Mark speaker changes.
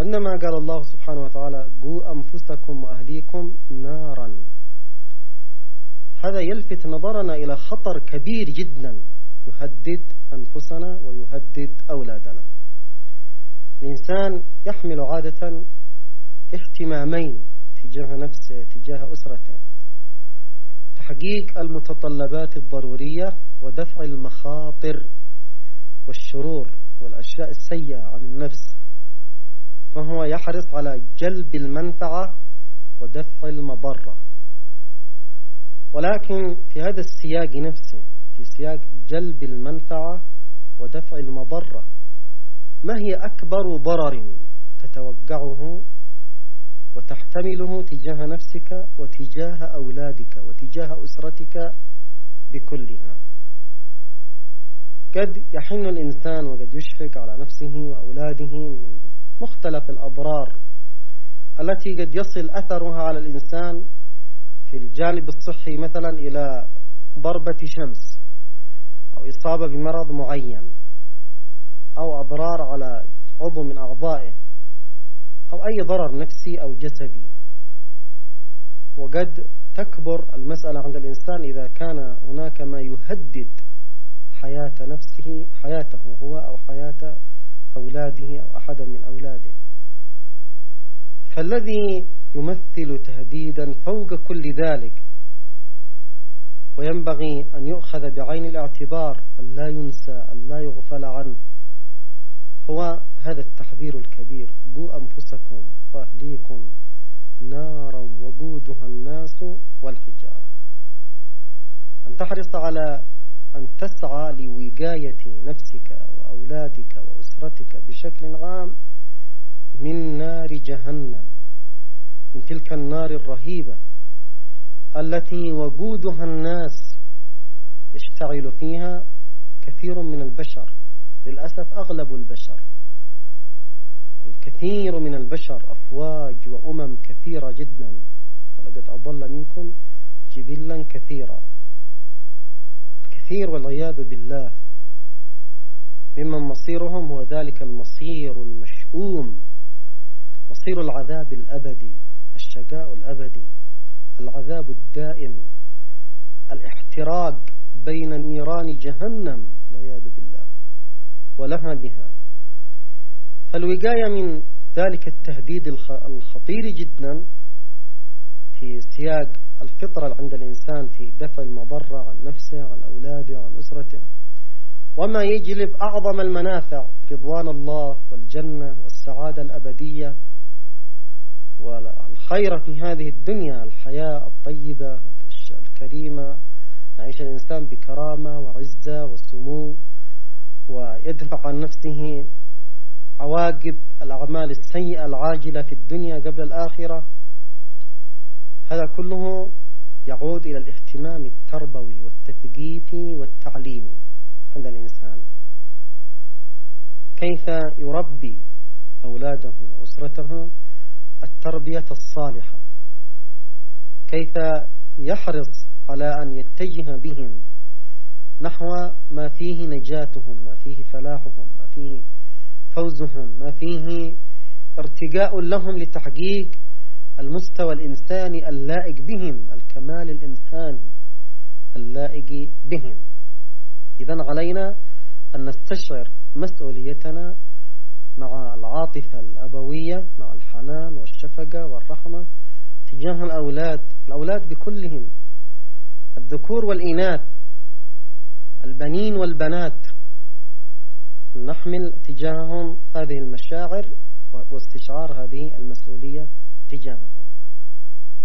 Speaker 1: عندما قال الله سبحانه وتعالى قوا أنفسكم وأهليكم نارا، هذا يلفت نظرنا إلى خطر كبير جدا يهدد أنفسنا ويهدد أولادنا. الإنسان يحمل عادة اهتمامين تجاه نفسه تجاه أسرته: تحقيق المتطلبات الضرورية ودفع المخاطر والشرور والأشياء السيئة عن النفس، فهو يحرص على جلب المنفعة ودفع المضرة. ولكن في هذا السياق نفسه، في سياق جلب المنفعة ودفع المضرة، ما هي أكبر ضرر تتوقعه وتحتمله تجاه نفسك وتجاه أولادك وتجاه أسرتك بكلها؟ قد يحن الإنسان وقد يشفق على نفسه وأولاده من مختلف الأضرار التي قد يصل أثرها على الإنسان في الجانب الصحي، مثلا إلى ضربة شمس أو إصابة بمرض معين أو أضرار على عضو من أعضائه أو أي ضرر نفسي أو جسدي. وقد تكبر المسألة عند الإنسان إذا كان هناك ما يهدد حياة نفسه، حياته هو أو حياة أولاده أو أحد من أولاده. فالذي يمثل تهديدا فوق كل ذلك وينبغي أن يؤخذ بعين الاعتبار، أن لا ينسى، أن لا يغفل عنه، هو هذا التحذير الكبير: قوا أنفسكم وأهليكم نارا وقودها الناس والحجارة. أن تحرص على أن تسعى لوقاية نفسك وأولادك وأسرتك بشكل عام من نار جهنم، من تلك النار الرهيبة التي وقودها الناس، يشتعل فيها كثير من البشر، للأسف أغلب البشر، الكثير من البشر، أفواج وأمم كثيرة جدا، ولقد أضل منكم جبلا كثيرا، كثير والعياذ بالله، ممن مصيرهم هو ذلك المصير المشؤوم، مصير العذاب الأبدي، الشقاء الأبدي، العذاب الدائم، الاحتراق بين نيران جهنم والعياذ بالله ولها بها. فالوقاية من ذلك التهديد الخطير جدا في سياق الفطرة عند الإنسان في دفع المضرة عن نفسه، عن أولاده، عن أسرته، وما يجلب أعظم المنافع: رضوان الله والجنة والسعادة الأبدية والخير في هذه الدنيا، الحياة الطيبة الكريمة، يعيش الإنسان بكرامة وعزة وسمو، ويدفع عن نفسه عواقب الأعمال السيئة العاجلة في الدنيا قبل الآخرة. هذا كله يعود إلى الاهتمام التربوي والتثقيفي والتعليمي عند الإنسان، كيف يربي أولاده وأسرته التربية الصالحة، كيف يحرص على أن يتجه بهم نحو ما فيه نجاتهم، ما فيه فلاحهم، ما فيه فوزهم، ما فيه ارتقاء لهم لتحقيق المستوى الإنساني اللائق بهم، الكمال الإنساني اللائق بهم. إذن علينا أن نستشعر مسؤوليتنا مع العاطفة الأبوية، مع الحنان والشفقة والرحمة تجاه الأولاد بكلهم، الذكور والإناث، البنين والبنات، نحمل تجاههم هذه المشاعر واستشعار هذه المسؤولية تجاههم.